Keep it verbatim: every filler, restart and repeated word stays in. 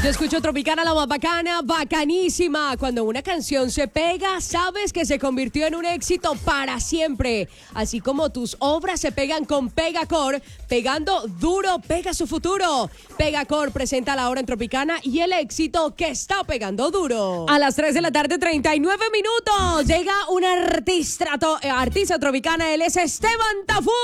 Yo escucho Tropicana, la más bacana, bacanísima. Cuando una canción se pega, sabes que se convirtió en un éxito para siempre. Así como tus obras se pegan con Pegacor, pegando duro pega su futuro. Pegacor presenta la hora en Tropicana y el éxito que está pegando duro. A las tres de la tarde, treinta y nueve minutos, llega un artista, artista tropicana, él es Esteban Tafú.